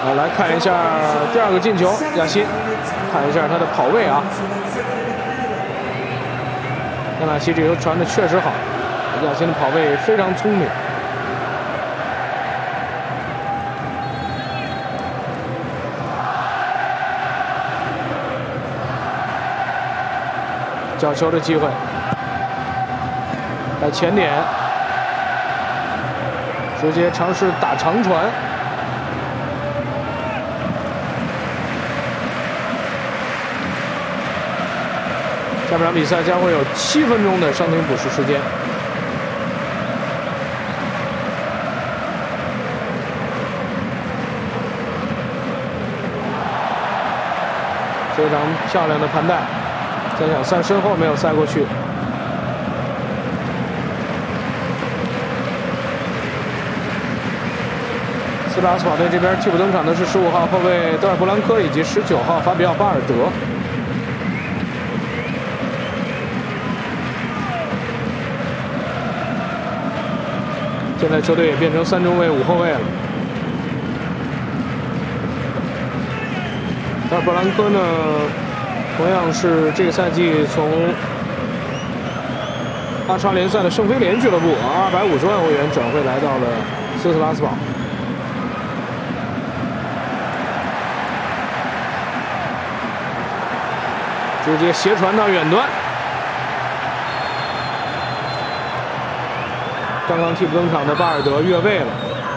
好，来看一下第二个进球，亚辛，看一下他的跑位啊。亚纳西这球传的确实好，亚辛的跑位非常聪明。角球的机会，在前点，直接尝试打长传。下半场比赛将会有7分钟的伤停补时时间。非常漂亮的盘带，再想塞身后没有塞过去。斯特拉斯堡队这边替补登场的是15号后卫德尔布兰科以及19号法比奥巴尔德。现在球队也变成3中卫5后卫了。德尔布兰科呢，同样是这个赛季从阿查联赛的圣菲联俱乐部250万欧元转会来到了斯特拉斯堡。直接斜传到远端。刚刚替补登场的巴尔德越位了。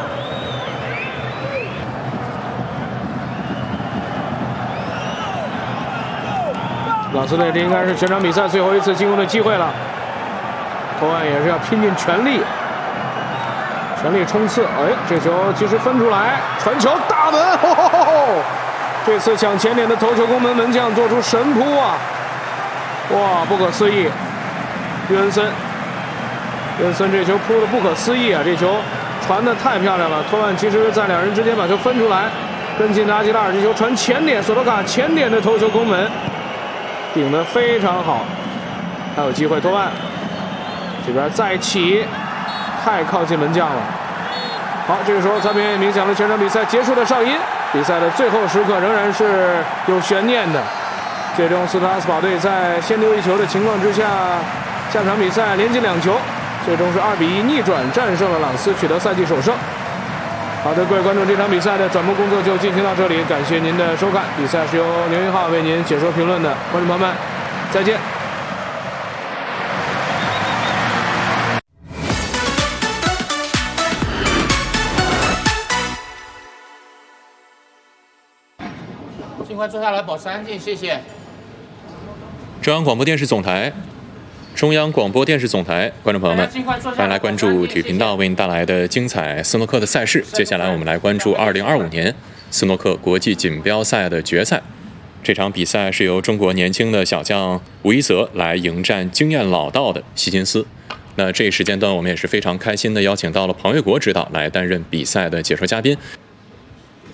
朗斯队这应该是全场比赛最后一次进攻的机会了，投案也是要拼尽全力冲刺。哎，这球及时分出来，传球大门，这次抢前点的头球攻门门将做出神扑啊！哇，不可思议！约恩森这球扑的不可思议啊！这球传的太漂亮了，托万其实在2人之间把球分出来，跟进的阿吉拉尔这球传前点，索多卡前点的头球攻门，顶得非常好，还有机会托万这边再起，太靠近门将了。好，这个时候裁判员鸣响了全场比赛结束的哨音，比赛的最后时刻仍然是有悬念的。最终斯特拉斯堡队在先丢1球的情况之下，下场比赛连进2球。最终是2比1逆转战胜了朗斯，取得赛季首胜。好的，各位观众，这场比赛的转播工作就进行到这里，感谢您的收看。比赛是由牛1号为您解说评论的，观众朋友们，再见。 尽快坐下来，保持安静，谢谢。 中央广播电视总台。中央广播电视总台，观众朋友们，欢迎来关注体育频道为您带来的精彩斯诺克的赛事。接下来我们来关注2025年斯诺克国际锦标赛的决赛。这场比赛是由中国年轻的小将吴一泽来迎战经验老道的希金斯。那这一时间段我们也是非常开心的邀请到了庞越国指导来担任比赛的解说嘉宾。